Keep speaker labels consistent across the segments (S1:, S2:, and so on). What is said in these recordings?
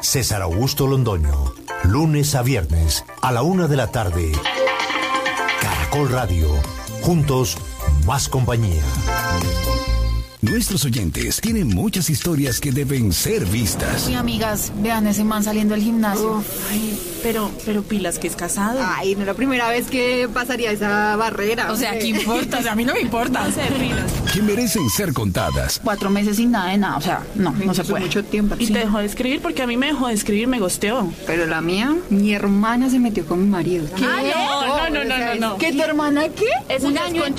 S1: César Augusto Londoño. Lunes a viernes a la 1 de la tarde. Caracol Radio. Juntos, más compañía.
S2: Nuestros oyentes tienen muchas historias que deben ser vistas.
S3: Uy, amigas, vean ese man saliendo del gimnasio.
S4: Ay, pero pilas que es casado.
S5: Ay, no es la primera vez que pasaría esa barrera.
S3: O sea, ¿qué importa? O sea, a mí no me importa.
S4: No sé, pilas.
S2: Que merecen ser contadas.
S3: 4 meses sin nada de nada, o sea, no se puede.
S5: Mucho tiempo.
S4: Y te dejó de escribir porque a mí me dejó de escribir, me gosteó.
S5: Pero la mía, mi hermana se metió con mi marido.
S3: ¿Qué?
S4: No.
S3: ¿Qué, tu hermana qué?
S4: Es un año en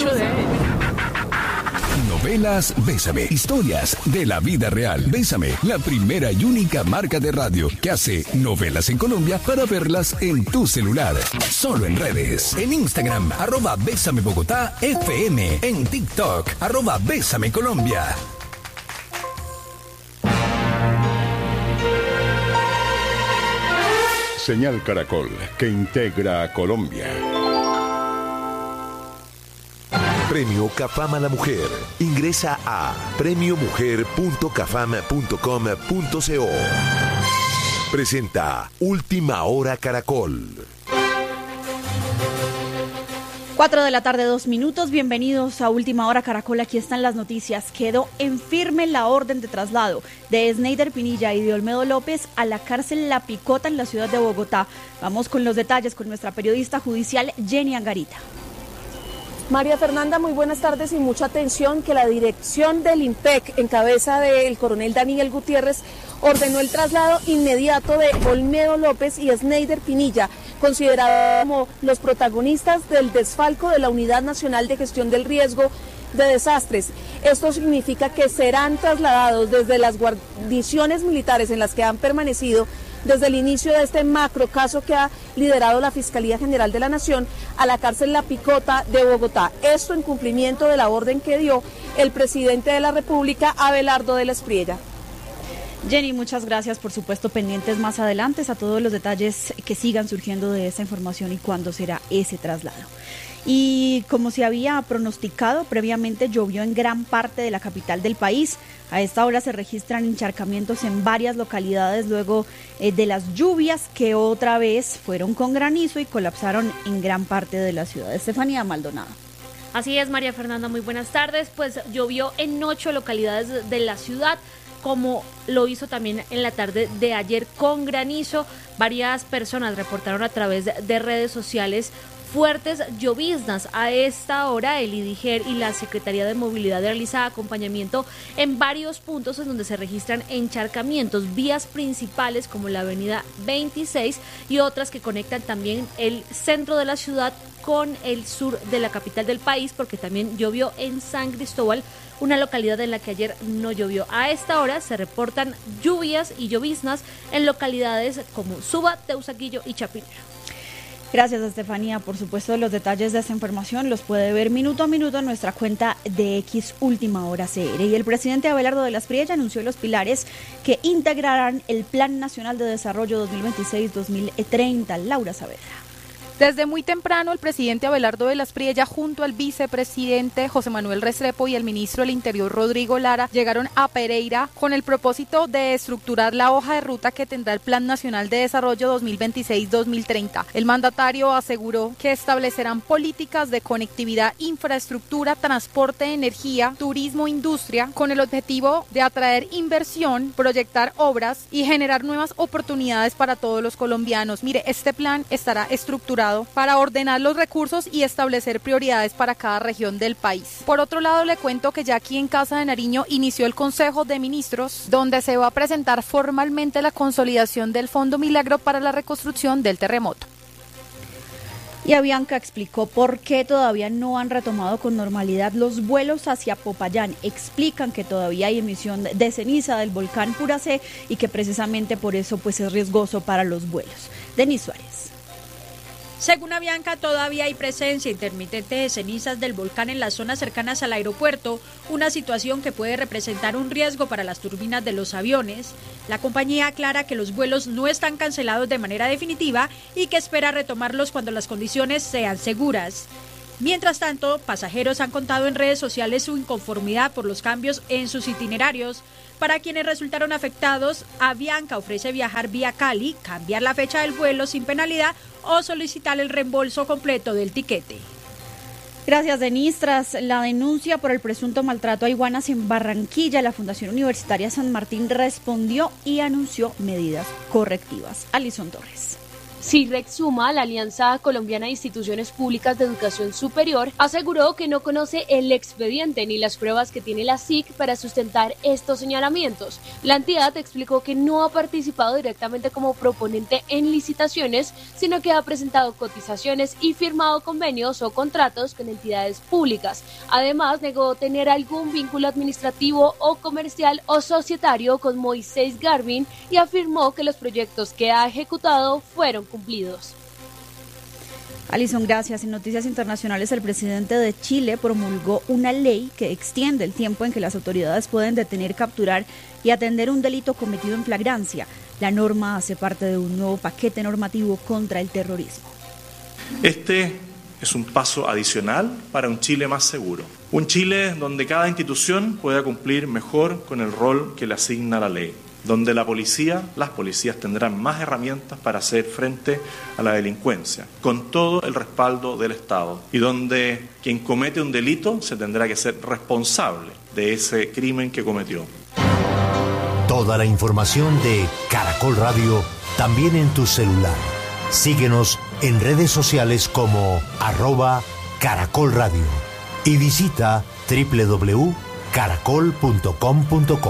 S2: Novelas Bésame. Historias de la vida real. Bésame, la primera y única marca de radio que hace novelas en Colombia para verlas en tu celular. Solo en redes. En Instagram, @Bésame Bogotá FM. En TikTok, @Bésame Colombia.
S6: Señal Caracol, que integra a Colombia.
S1: Premio Cafam a la Mujer. Ingresa a premiomujer.cafam.com.co. Presenta Última Hora Caracol.
S7: 4 de la tarde, 2 minutos. Bienvenidos a Última Hora Caracol. Aquí están las noticias. Quedó en firme la orden de traslado de Sneider Pinilla y de Olmedo López a la cárcel La Picota en la ciudad de Bogotá. Vamos con los detalles con nuestra periodista judicial Jenny Angarita.
S8: María Fernanda, muy buenas tardes y mucha atención que la dirección del IMPEC, en cabeza del coronel Daniel Gutiérrez, ordenó el traslado inmediato de Olmedo López y Sneider Pinilla, considerados como los protagonistas del desfalco de la Unidad Nacional de Gestión del Riesgo de Desastres. Esto significa que serán trasladados desde las guarniciones militares en las que han permanecido desde el inicio de este macro caso que ha liderado la Fiscalía General de la Nación a la cárcel La Picota de Bogotá. Esto en cumplimiento de la orden que dio el presidente de la República, Abelardo de la Espriella.
S7: Jenny, muchas gracias, por supuesto, pendientes más adelante a todos los detalles que sigan surgiendo de esta información y cuándo será ese traslado. Y como se había pronosticado previamente, llovió en gran parte de la capital del país. A esta hora se registran encharcamientos en varias localidades luego de las lluvias que otra vez fueron con granizo y colapsaron en gran parte de la ciudad. Estefanía Maldonado.
S9: Así es, María Fernanda, muy buenas tardes. Pues llovió en 8 localidades de la ciudad, como lo hizo también en la tarde de ayer con granizo. Varias personas reportaron a través de redes sociales fuertes lloviznas. A esta hora el IDIGER y la Secretaría de Movilidad realiza acompañamiento en varios puntos en donde se registran encharcamientos, vías principales como la avenida 26 y otras que conectan también el centro de la ciudad con el sur de la capital del país, porque también llovió en San Cristóbal, una localidad en la que ayer no llovió. A esta hora se reportan lluvias y lloviznas en localidades como Suba, Teusaquillo y Chapinero.
S7: Gracias, Estefanía. Por supuesto, los detalles de esta información los puede ver minuto a minuto en nuestra cuenta de X Última Hora CR. Y el presidente Abelardo de la Espriella anunció los pilares que integrarán el Plan Nacional de Desarrollo 2026-2030. Laura Saavedra.
S10: Desde muy temprano, el presidente Abelardo de la Espriella, junto al vicepresidente José Manuel Restrepo y el ministro del Interior Rodrigo Lara, llegaron a Pereira con el propósito de estructurar la hoja de ruta que tendrá el Plan Nacional de Desarrollo 2026-2030. El mandatario aseguró que establecerán políticas de conectividad, infraestructura, transporte, energía, turismo, industria, con el objetivo de atraer inversión, proyectar obras y generar nuevas oportunidades para todos los colombianos. Mire, este plan estará estructurado para ordenar los recursos y establecer prioridades para cada región del país. Por otro lado, le cuento que ya aquí en Casa de Nariño inició el Consejo de Ministros, donde se va a presentar formalmente la consolidación del Fondo Milagro para la reconstrucción del terremoto.
S7: Y Avianca explicó por qué todavía no han retomado con normalidad los vuelos hacia Popayán. Explican que todavía hay emisión de ceniza del volcán Puracé y que precisamente por eso pues es riesgoso para los vuelos. Denis Suárez.
S11: Según Avianca, todavía hay presencia intermitente de cenizas del volcán en las zonas cercanas al aeropuerto, una situación que puede representar un riesgo para las turbinas de los aviones. La compañía aclara que los vuelos no están cancelados de manera definitiva y que espera retomarlos cuando las condiciones sean seguras. Mientras tanto, pasajeros han contado en redes sociales su inconformidad por los cambios en sus itinerarios. Para quienes resultaron afectados, Avianca ofrece viajar vía Cali, cambiar la fecha del vuelo sin penalidad o solicitar el reembolso completo del tiquete.
S7: Gracias, Denise. Tras la denuncia por el presunto maltrato a iguanas en Barranquilla, la Fundación Universitaria San Martín respondió y anunció medidas correctivas. Alison Torres.
S12: CIRREC Suma, la Alianza Colombiana de Instituciones Públicas de Educación Superior, aseguró que no conoce el expediente ni las pruebas que tiene la SIC para sustentar estos señalamientos. La entidad explicó que no ha participado directamente como proponente en licitaciones, sino que ha presentado cotizaciones y firmado convenios o contratos con entidades públicas. Además, negó tener algún vínculo administrativo o comercial o societario con Moisés Garvin y afirmó que los proyectos que ha ejecutado fueron cumplidos.
S7: Alison, gracias. En noticias internacionales, el presidente de Chile promulgó una ley que extiende el tiempo en que las autoridades pueden detener, capturar y atender un delito cometido en flagrancia. La norma hace parte de un nuevo paquete normativo contra el terrorismo.
S13: Este es un paso adicional para un Chile más seguro. Un Chile donde cada institución pueda cumplir mejor con el rol que le asigna la ley. Donde las policías tendrán más herramientas para hacer frente a la delincuencia, con todo el respaldo del Estado, y donde quien comete un delito se tendrá que ser responsable de ese crimen que cometió.
S1: Toda la información de Caracol Radio también en tu celular. Síguenos en redes sociales como @Caracol Radio y visita www.caracol.com.co.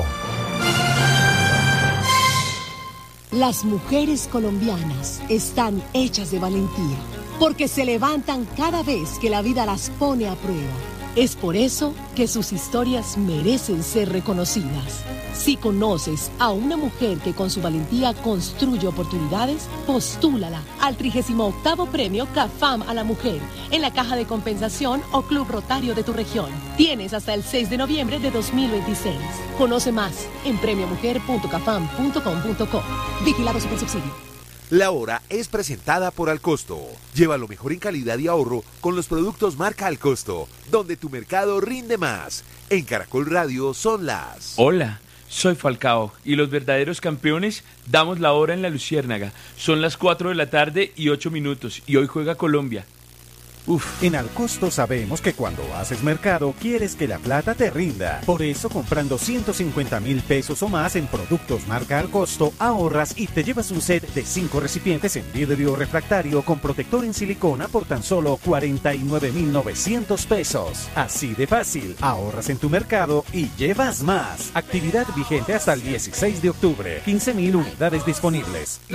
S14: Las mujeres colombianas están hechas de valentía, porque se levantan cada vez que la vida las pone a prueba. Es por eso que sus historias merecen ser reconocidas. Si conoces a una mujer que con su valentía construye oportunidades, postúlala al 38º Premio CAFAM a la Mujer en la Caja de Compensación o Club Rotario de tu región. Tienes hasta el 6 de noviembre de 2026. Conoce más en premiomujer.cafam.com.co. Vigilado Supersubsidio.
S15: La hora es presentada por Alcosto. Lleva lo mejor en calidad y ahorro con los productos marca Alcosto, donde tu mercado rinde más. En Caracol Radio son las...
S16: Hola, soy Falcao y los verdaderos campeones damos la hora en la Luciérnaga. Son las 4 de la tarde y 8 minutos y hoy juega Colombia.
S17: En Alcosto sabemos que cuando haces mercado quieres que la plata te rinda. Por eso, comprando 150.000 pesos o más en productos marca Alcosto, ahorras y te llevas un set de 5 recipientes en vidrio refractario con protector en silicona por tan solo 49.900 pesos. Así de fácil, ahorras en tu mercado y llevas más. Actividad vigente hasta el 16 de octubre. 15.000 unidades disponibles.